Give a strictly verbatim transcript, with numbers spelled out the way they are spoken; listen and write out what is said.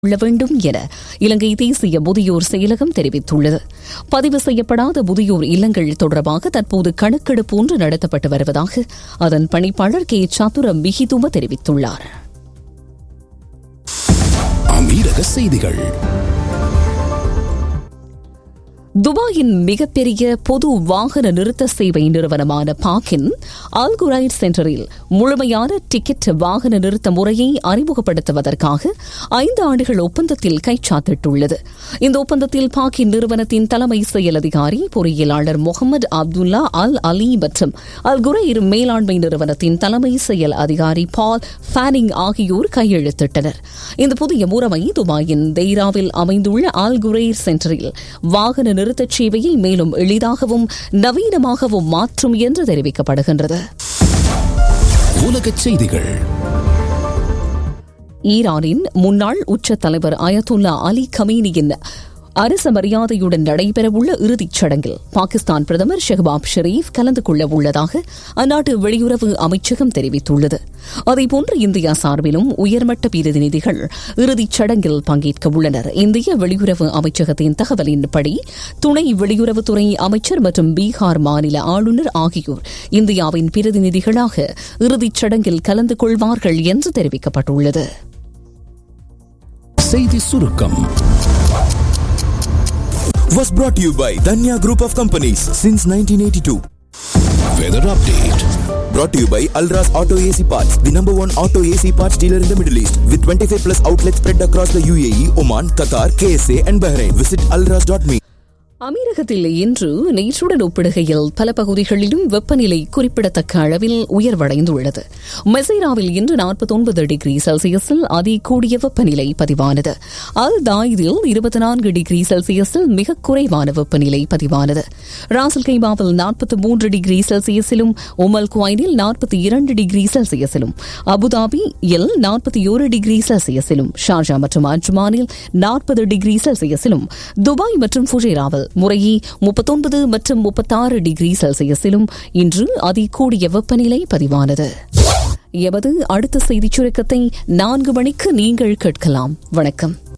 உள்ள வேண்டும் என இலங்கை தேசிய முதியோர் செயலகம் தெரிவித்துள்ளது. பதிவு செய்யப்படாத முதியோர் இல்லங்கள் தொடர்பாக தற்போது கணக்கெடுப்பு ஒன்று நடத்தப்பட்டு வருவதாக அதன் பணிப்பாளர் கே சதுர மிகிதும தெரிவித்துள்ளார். அமீரக செய்திகள். துபாயின் மிகப்பெரிய பொது வாகன நிறுத்த சேவை நிறுவனமான பார்க்கின் அல்குரைர் சென்டரில் முழுமையான டிக்கெட் வாகன நிறுத்த முறையை அறிமுகப்படுத்துவதற்காக ஐந்து ஆண்டுகள் ஒப்பந்தத்தில் கைச்சாத்திட்டுள்ளது. இந்த ஒப்பந்தத்தில் பார்க்கின் நிறுவனத்தின் தலைமை செயல் அதிகாரி பொறியியலாளர் முகமது அப்துல்லா அல் அலி மற்றும் அல்குரைர் மேலாண்மை நிறுவனத்தின் தலைமை செயல் அதிகாரி பால் ஃபேனிங் ஆகியோர் கையெழுத்திட்டனர். இந்த புதிய முறைமை துபாயின் தெய்ராவில் அமைந்துள்ள அல்குரைர் சென்டரில் வாகன நிறுத்த சேவையை மேலும் எளிதாகவும் நவீனமாகவும் மாற்றும் என்று தெரிவிக்கப்படுகின்றது. உலகச் செய்திகள். ஈரானின் முன்னாள் உச்ச தலைவர் அயத்துல்லா அலி கமீனியின் அரச மரியாதையுடன் நடைபெறவுள்ள இறுதிச் சடங்கில் பாகிஸ்தான் பிரதமர் ஷெஹ்பாப் ஷெரீப் கலந்து கொள்ள உள்ளதாக அந்நாட்டு வெளியுறவு அமைச்சகம் தெரிவித்துள்ளது. அதேபோன்று இந்தியா சார்பிலும் உயர்மட்ட பிரதிநிதிகள் இறுதிச் சடங்கில் பங்கேற்க உள்ளனர். இந்திய வெளியுறவு அமைச்சகத்தின் தகவலின்படி துணை வெளியுறவுத்துறை அமைச்சர் மற்றும் பீகார் மாநில ஆளுநர் ஆகியோர் இந்தியாவின் பிரதிநிதிகளாக இறுதிச் சடங்கில் கலந்து கொள்வார்கள் என்று தெரிவிக்கப்பட்டுள்ளது. செய்தி சுருக்கம் was brought to you by Danya Group of Companies since nineteen eighty-two. Weather update Brought to you by Alras Auto A C Parts, the number one auto A C parts dealer in the Middle East, with twenty-five plus outlets spread across the U A E, Oman, Qatar, K S A and Bahrain. Visit alras dot me. அமீரகத்தில் இன்று நேற்றுடன் ஒப்பிடுகையில் பல பகுதிகளிலும் வெப்பநிலை குறிப்பிடத்தக்க அளவில் உயர்வடைந்துள்ளது. மெசைராவில் இன்று நாற்பத்தி ஒன்பது டிகிரி செல்சியஸில் அதிகூடிய வெப்பநிலை பதிவானது. அல் தாயிதில் இருபத்தி நான்கு டிகிரி செல்சியஸில் மிக குறைவான வெப்பநிலை பதிவானது. ராசல் கைமாவில் நாற்பத்தி மூன்று டிகிரி செல்சியஸிலும், உமல் குவைனில் நாற்பத்தி இரண்டு டிகிரி செல்சியஸிலும், அபுதாபியில் நாற்பத்தி ஒரு டிகிரி செல்சியஸிலும், ஷார்ஜா மற்றும் அஜ்மானில் நாற்பது டிகிரி செல்சியஸிலும், துபாய் மற்றும் ஃபுஜேராவில் முறையே முப்பத்தொன்பது மற்றும் முப்பத்தாறு டிகிரி செல்சியஸிலும் இன்று அதிகூடிய வெப்பநிலை பதிவானது. எமது அடுத்த செய்திச் சுருக்கத்தை நான்கு மணிக்கு நீங்கள் கேட்கலாம். வணக்கம்.